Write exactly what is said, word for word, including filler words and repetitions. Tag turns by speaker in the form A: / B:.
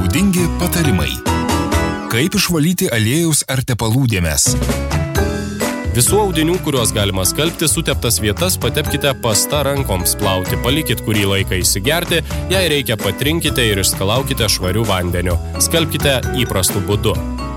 A: Naudingi patarimai. Kaip išvalyti aliejaus ar tepalų dėmes?
B: Visų audinių, kuriuos galima skalbti, suteptas vietas patepkite pasta rankoms plauti, palikit kurį laiką įsigerti, jei reikia patrinkite ir išskalaukite švariu vandeniu. Skalbkite įprastu būdu.